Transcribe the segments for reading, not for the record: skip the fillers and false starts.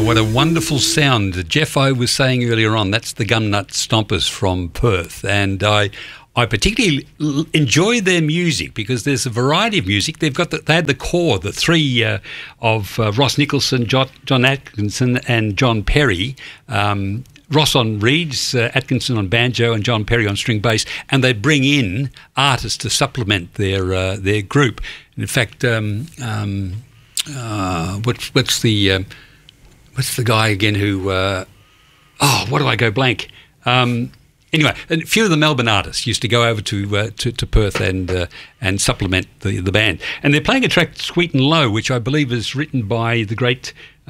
what a wonderful sound. Jeff O was saying earlier on, that's the Gumnut Stompers from Perth. And I particularly enjoy their music because there's a variety of music. They had the core, the three of Ross Nicholson, John Atkinson and John Perry. Ross on reeds, Atkinson on banjo and John Perry on string bass, and they bring in artists to supplement their group. And in fact, what's the guy again who? What do I go blank? Anyway, a few of the Melbourne artists used to go over to Perth and supplement the band. And they're playing a track, Sweet and Low, which I believe is written by the great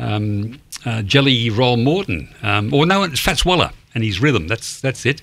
Jelly Roll Morton. It's Fats Waller and his rhythm. That's it.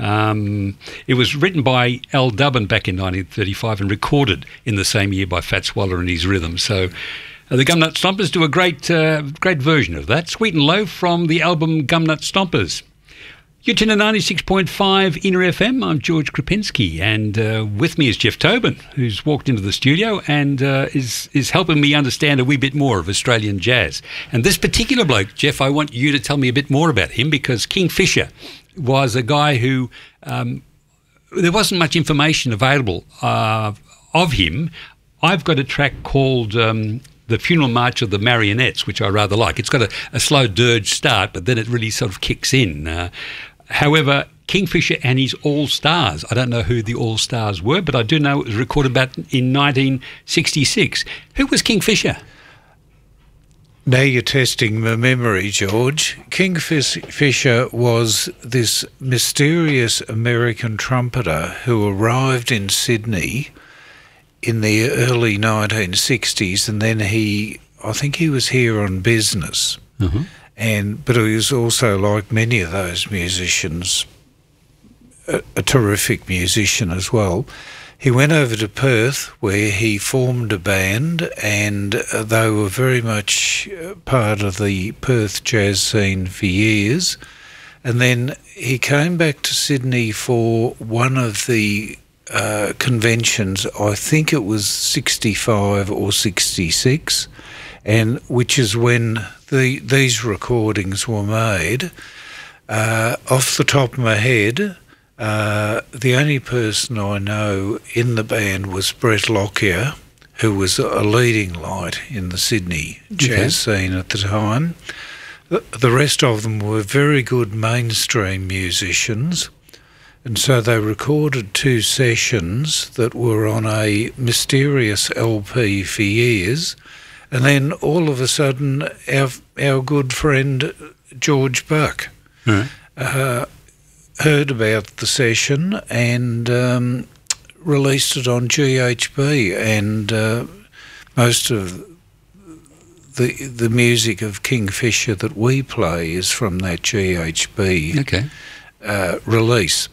It was written by Al Dubin back in 1935 and recorded in the same year by Fats Waller and his rhythm. So the Gumnut Stompers do a great version of that. Sweet and Low from the album Gumnut Stompers. You're tuned to 96.5 Inner FM. I'm George Krapinski, and with me is Jeff Tobin, who's walked into the studio and is helping me understand a wee bit more of Australian jazz. And this particular bloke, Jeff, I want you to tell me a bit more about him, because Kingfisher was a guy who there wasn't much information available of him. I've got a track called The Funeral March of the Marionettes, which I rather like. It's got a slow dirge start, but then it really sort of kicks in. However, Kingfisher and his All-Stars, I don't know who the All-Stars were, but I do know it was recorded back in 1966. Who was Kingfisher? Now you're testing my memory, George. Kingfisher was this mysterious American trumpeter who arrived in Sydney in the early 1960s, and then I think he was here on business. Mm-hmm. But he was also, like many of those musicians, a terrific musician as well. He went over to Perth, where he formed a band, and they were very much part of the Perth jazz scene for years. And then he came back to Sydney for one of the conventions, I think it was 65 or 66, and which is when these recordings were made. Off the top of my head, the only person I know in the band was Brett Lockyer, who was a leading light in the Sydney jazz scene at the time. The rest of them were very good mainstream musicians, and so they recorded 2 sessions that were on a mysterious LP for years. And then all of a sudden, our good friend George Buck heard about the session and released it on GHB. And most of the music of Kingfisher that we play is from that GHB release.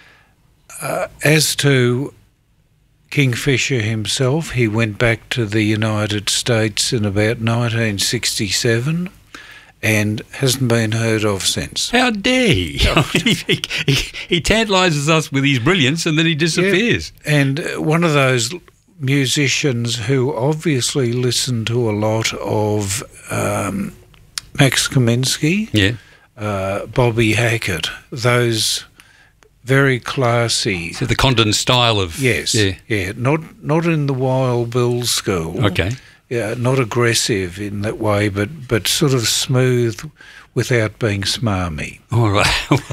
As to Kingfisher himself, he went back to the United States in about 1967 and hasn't been heard of since. How dare he? He tantalises us with his brilliance and then he disappears. Yeah. And one of those musicians who obviously listened to a lot of Max Kaminsky, Bobby Hackett, those very classy. So the Condon style of... Yes, not in the Wild Bill school. Okay. Yeah, not aggressive in that way, but sort of smooth without being smarmy. All right.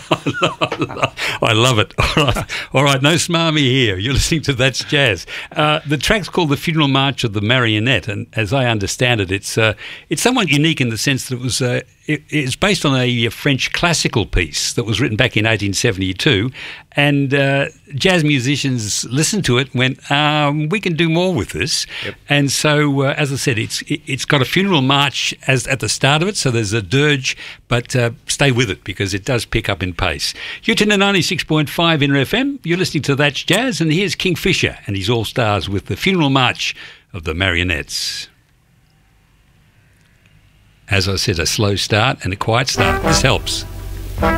I love it. All right, no smarmy here. You're listening to That's Jazz. The track's called The Funeral March of the Marionette, and as I understand it, it's somewhat unique in the sense that it's based on a French classical piece that was written back in 1872, and jazz musicians listened to it and went, we can do more with this. Yep. And so, as I said, it's got a funeral march at the start of it, so there's a dirge, but stay with it because it does pick up in pace. You're tuned to 96.5 Inner FM. You're listening to That's Jazz, and here's Kingfisher and his All-Stars with the Funeral March of the Marionettes. As I said, a slow start and a quiet start. This helps.